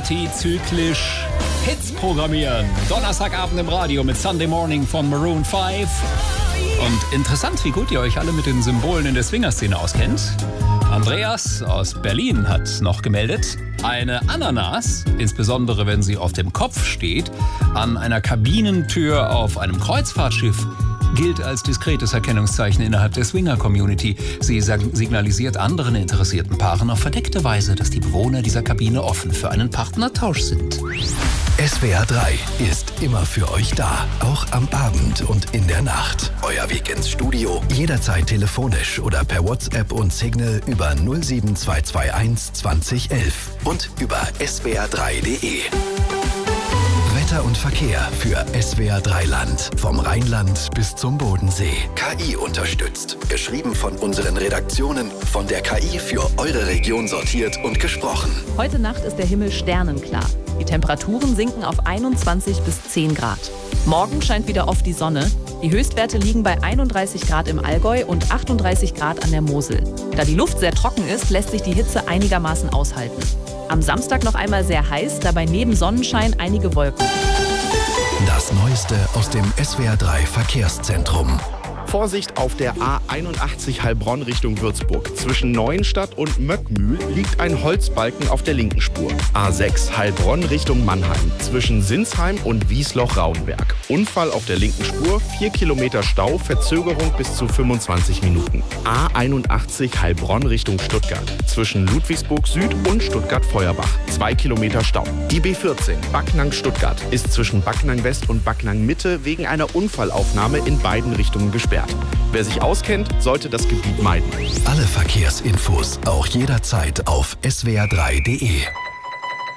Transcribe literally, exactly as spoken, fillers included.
antizyklisch Hits programmieren. Donnerstagabend im Radio mit Sunday Morning von Maroon fünf. Und interessant, wie gut ihr euch alle mit den Symbolen in der Swingerszene auskennt. Andreas aus Berlin hat noch gemeldet, eine Ananas, insbesondere wenn sie auf dem Kopf steht, an einer Kabinentür auf einem Kreuzfahrtschiff, gilt als diskretes Erkennungszeichen innerhalb der Swinger-Community. Sie signalisiert anderen interessierten Paaren auf verdeckte Weise, dass die Bewohner dieser Kabine offen für einen Partnertausch sind. S W R drei ist immer für euch da, auch am Abend und in der Nacht. Euer Weg ins Studio, jederzeit telefonisch oder per WhatsApp und Signal über null sieben zwei zwei eins zwanzig elf und über S W R drei punkt de. Wetter und Verkehr für S W R drei Land. Vom Rheinland bis zum Bodensee. K I unterstützt. Geschrieben von unseren Redaktionen, von der K I für eure Region sortiert und gesprochen. Heute Nacht ist der Himmel sternenklar. Die Temperaturen sinken auf einundzwanzig bis zehn Grad. Morgen scheint wieder oft die Sonne. Die Höchstwerte liegen bei einunddreißig Grad im Allgäu und achtunddreißig Grad an der Mosel. Da die Luft sehr trocken ist, lässt sich die Hitze einigermaßen aushalten. Am Samstag noch einmal sehr heiß, dabei neben Sonnenschein einige Wolken. Das Neueste aus dem S W R drei Verkehrszentrum. Vorsicht auf der A einundachtzig Heilbronn Richtung Würzburg. Zwischen Neuenstadt und Möckmühl liegt ein Holzbalken auf der linken Spur. A sechs Heilbronn Richtung Mannheim. Zwischen Sinsheim und Wiesloch-Rauenberg. Unfall auf der linken Spur, vier Kilometer Stau, Verzögerung bis zu fünfundzwanzig Minuten. A einundachtzig Heilbronn Richtung Stuttgart. Zwischen Ludwigsburg Süd und Stuttgart-Feuerbach. zwei Kilometer Stau. Die B vierzehn Backnang-Stuttgart ist zwischen Backnang West und Backnang Mitte wegen einer Unfallaufnahme in beiden Richtungen gesperrt. Wer sich auskennt, sollte das Gebiet meiden. Alle Verkehrsinfos auch jederzeit auf S W R drei punkt de.